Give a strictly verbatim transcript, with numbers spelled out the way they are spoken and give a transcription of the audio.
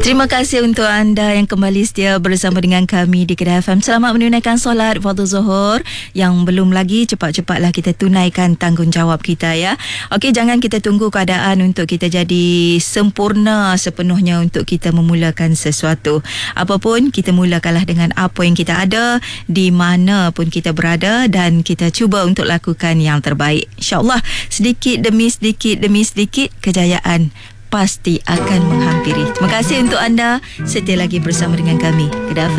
Terima kasih untuk anda yang kembali setia bersama dengan kami di Kedah F M. Selamat menunaikan solat fardu zuhur. Yang belum lagi, cepat-cepatlah kita tunaikan tanggungjawab kita ya. Okey, jangan kita tunggu keadaan untuk kita jadi sempurna sepenuhnya untuk kita memulakan sesuatu. Apapun, kita mulakanlah dengan apa yang kita ada, di mana pun kita berada, dan kita cuba untuk lakukan yang terbaik. InsyaAllah, sedikit demi sedikit demi sedikit kejayaan pasti akan menghampiri. Terima kasih untuk anda setia lagi bersama dengan kami. Kedah